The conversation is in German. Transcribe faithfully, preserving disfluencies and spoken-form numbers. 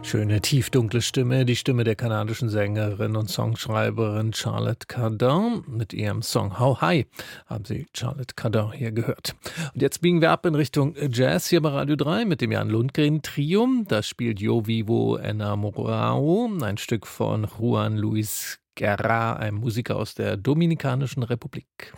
Schöne, tiefdunkle Stimme, die Stimme der kanadischen Sängerin und Songschreiberin Charlotte Cardin. Mit ihrem Song How High haben Sie Charlotte Cardin hier gehört. Und jetzt biegen wir ab in Richtung Jazz hier bei Radio drei mit dem Jan Lundgren Trio. Da spielt Yo Vivo Enamorao, ein Stück von Juan Luis Guerra, einem Musiker aus der Dominikanischen Republik.